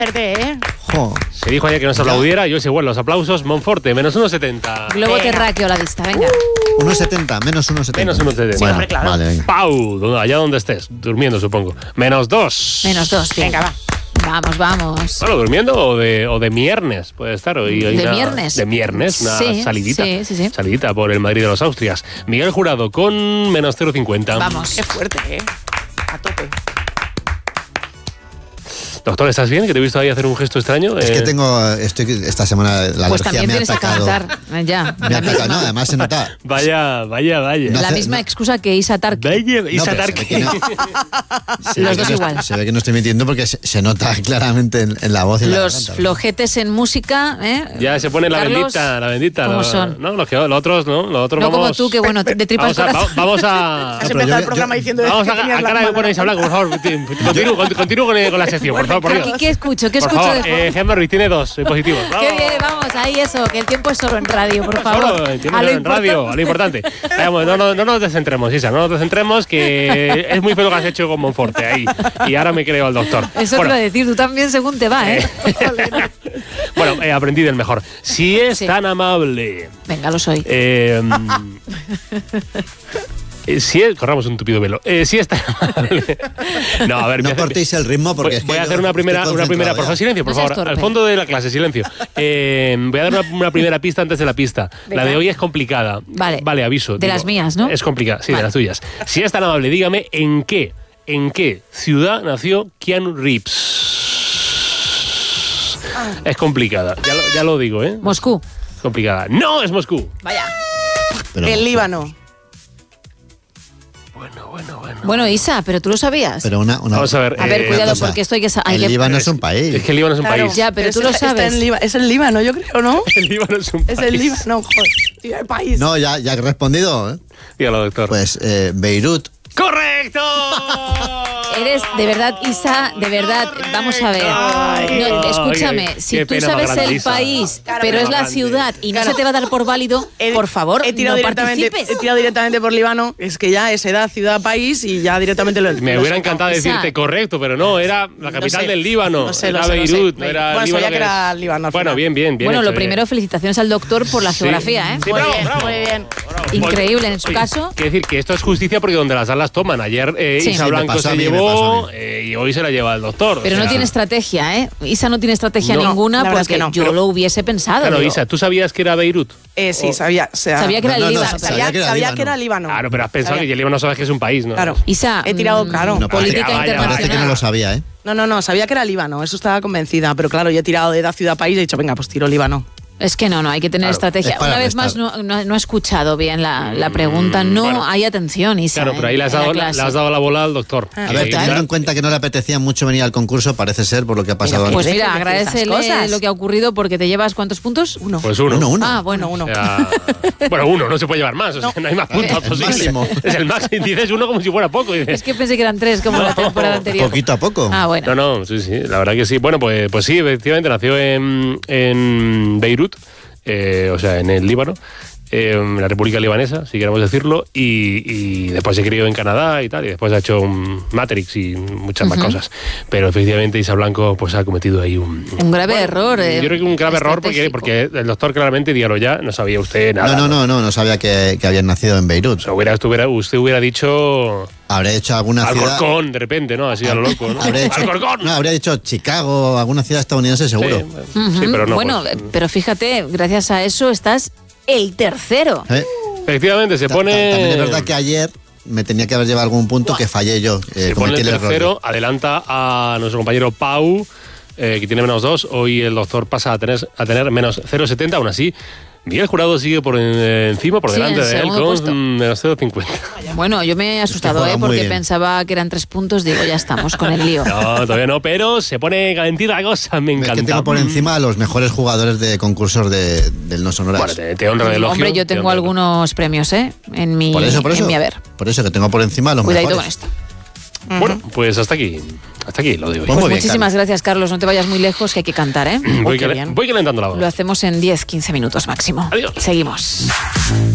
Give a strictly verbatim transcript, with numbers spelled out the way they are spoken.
Perdé, ¿eh? Jo. Se dijo ayer que no se aplaudiera y hoy se vuelven los aplausos. Monforte, menos uno setenta. Globo terráqueo a la vista, venga. uno setenta, menos uno setenta. Menos uno setenta. Bueno, hombre, claro. vale, venga. Pau, allá donde estés, durmiendo supongo. Menos dos. Menos dos, bien. Venga, va. Vamos, vamos. Bueno, durmiendo o de, o de viernes, puede estar. Hoy hay ¿De una- viernes? De viernes, una Sí, salidita. sí, sí, sí. Salidita por el Madrid de los Austrias. Miguel Jurado con menos cero coma cincuenta. Vamos. Qué fuerte, ¿eh? A tope. Doctor, ¿estás bien? Que te he visto ahí hacer un gesto extraño. Es Eh, que tengo, estoy esta semana la Pues alergia también me ha tienes que atacado. cantar. eh, Ya. Me ha La atacado, no, misma, además se nota. Vaya, vaya, vaya. No la hace- misma no- excusa que Isa Tarki. Vaya, No, Isa pero se ve Tarki. que no- se ve Los que dos no- igual. Se ve que no estoy mintiendo porque se, se nota claramente en, en la voz y en la Los garganta. flojetes en música, ¿eh? Ya se pone la Carlos, bendita, la bendita. ¿cómo lo- son? No, los, que, los otros, ¿no? Los otros No vamos... como tú, que bueno, te, te tripa el Vamos a... corazón. va- Vamos a Has pero empezado yo- el programa yo- diciendo Vamos que a, a tenías la cara de mano. ponéis a hablar, por favor. Continúo, continúo con, con la sección, por favor, por Dios. Aquí, ¿qué escucho? ¿Qué Por escucho favor, de fondo? eh, Gemma Ruiz tiene dos eh, positivos. Qué bien, vamos, ahí eso, que el tiempo es solo en radio, por favor. Solo, eh, tiene A lo en radio, importante. a lo importante. Vamos, no, no, no nos descentremos, Isa, no nos descentremos, que es muy feo lo que has hecho con Monforte ahí. Y ahora me creo al doctor. Eso Bueno, te iba a decir, tú también según te va, ¿eh? bueno, eh, aprendí del mejor. Si es Sí. tan amable. Venga, lo soy. Eh, eh, si es, corramos un tupido velo. Eh, si es tan amable. No, a ver, No voy a hacer- cortéis el ritmo porque Voy, es que voy a yo hacer una estoy primera, una primera, concentrado por favor, ya. silencio, por No seas favor, al torpe. fondo de la clase, silencio. Eh, voy a dar una, una primera pista antes de la pista. Venga. La de hoy es complicada. Vale. Vale, aviso. De las mías, ¿no? Es complicada, sí, Vale. de las tuyas. Si es tan amable, dígame en qué, en qué ciudad nació Keanu Reeves. Es complicada, ya lo, ya lo digo, ¿eh? Moscú. Complicada. No es Moscú. Vaya. Pero- El Líbano. Bueno, bueno, bueno. Bueno, Isa, pero tú lo sabías. Pero una, una- Vamos a ver. a ver, eh, cuidado, cosa. porque esto hay que... sa- hay El que- Líbano es un país. Es que el Líbano es un Claro. país. Ya, pero tú Está- lo está sabes. en Líba- es el Líbano, yo creo, ¿no? El Líbano es un Es país. el Líbano, joder. Tío, el país. No, ya, ya he respondido. ¿eh? Dígalo, doctor. Pues eh, Beirut. ¡Correcto! Eres, de verdad, Isa, de verdad, vamos a ver. Ay, No, ay, escúchame, qué si tú pena más sabes grande, el Isa. país, Claro, pero qué es la grande. ciudad y no Claro. se te va a dar por válido, He- por favor, he tirado no directamente, participes. he tirado directamente por Líbano. Es que ya es edad, ciudad, país y ya directamente lo Me lo hubiera he encantado Isa. decirte correcto, pero no, era la capital sé. del Líbano. No sé, era lo sé, lo sé. Beirut, no era Bueno, Líbano. sabía que es- era Líbano al Bueno, final. bien, bien, bien. Bueno, hecho, lo bien. primero, felicitaciones al doctor por la Sí. geografía, ¿eh? Sí, Muy bravo, bien, bravo. muy bien. Bravo. Increíble, en su Oye, caso. Quiero decir que esto es justicia porque donde las dan las toman. Ayer eh, Sí. Isa Sí, me Blanco pasó a se mí, me pasó llevó a mí. eh, y hoy se la lleva el doctor. Pero o no sea, tiene estrategia, ¿eh? Isa no tiene estrategia No, ninguna la verdad es porque que no, yo pero- lo hubiese pensado. Claro, digo. Isa, ¿tú sabías que era Beirut? Eh, sí, sabía. O sea, Sabía que era No, el no, no, Líbano. sabía sabía, que era sabía Líbano. que era Líbano. Claro, pero has pensado Sabía. que el Líbano sabes que es un país, ¿no? Claro. Isa, He tirado, mm, claro. No, política vaya, vaya, internacional. Parece que no lo sabía, ¿eh? No, no, no, sabía que era Líbano, eso estaba convencida. Pero claro, yo he tirado de edad, ciudad, país y he dicho, venga, pues tiro Líbano. Es que no, no, hay que tener Claro, estrategia. es para Una vez más, restar. no, no, no he escuchado bien la, la pregunta. No bueno. hay atención, Isa. Claro, pero ahí en- le has, en la dado, le clase. has dado la bola al doctor. Ah. A ver, Eh, teniendo Isa- en cuenta que no le apetecía mucho venir al concurso, parece ser por lo que ha pasado Pero Pues antes. ¿qué mira, decir esas agradecele cosas? lo que ha ocurrido porque te llevas ¿cuántos puntos? Uno. Pues uno. Uno, uno. Ah, bueno. Uno, O uno. sea, bueno, uno, no se puede llevar más, o sea, no, hay más puntos El posibles. máximo. Es el máximo. Dices uno como si fuera poco. Dices, Es que pensé que eran tres como la temporada anterior. Poquito a poco. Ah, bueno. No, no, sí, sí, la verdad que sí. Bueno, pues, pues sí, efectivamente nació en, en Beirut, eh, o sea, en el Líbano, eh, en la República Libanesa, si queremos decirlo, y, y después se crió en Canadá y tal, y después ha hecho un Matrix y muchas más Ujú. cosas. Pero efectivamente Isa Blanco pues ha cometido ahí un... Un grave error. eh, Yo creo que un grave error porque, estratégico. porque el doctor claramente, dígalo ya, no sabía usted nada. No, no, no, no, no sabía que, que habían nacido en Beirut. O sea, hubiera, estuviera- usted hubiera dicho Habría hecho alguna ciudad. Alcorcón de repente, ¿no? Así a lo loco, ¿no? Habría dicho, ¡Alcorcón! no, habría dicho Chicago, alguna ciudad estadounidense seguro. Sí, Ujú. sí, pero no. Bueno, pues, eh, pero fíjate, gracias a eso estás el tercero. ¿Eh? efectivamente, se Ta- pone... ta- También es verdad que ayer me tenía que haber llevado algún punto que fallé yo. eh, Se pone cometí el el error. tercero, adelanta a nuestro compañero Pau, eh, que tiene menos dos. Hoy el doctor pasa a tener, a tener menos cero coma setenta, aún así. Miguel Jurado sigue por en- encima, por Sí, delante en de él, segundo con puesto. mm, menos cero coma cincuenta. Bueno, yo me he asustado, juega ¿eh? muy Porque bien. pensaba que eran tres puntos. Digo, ya estamos con el lío. No, todavía no, pero se pone calentita la cosa, me Es encanta. que tengo por encima a los mejores jugadores de concursos de, del No Sonoras. Bueno, te, te honra el elogio. Hombre, yo te tengo honra el- algunos premios, ¿eh? En mi, por eso, por eso. en mi haber. Por eso que tengo por encima a los Cuidadito con mejores. esto. Bueno, pues hasta aquí. Hasta aquí lo de hoy. Pues Pues muy bien, muchísimas gracias, Carlos. No te vayas muy lejos, que hay que cantar, ¿eh? voy, qué calen- bien. voy calentando la voz. Lo hacemos en diez quince minutos máximo. Adiós. Seguimos.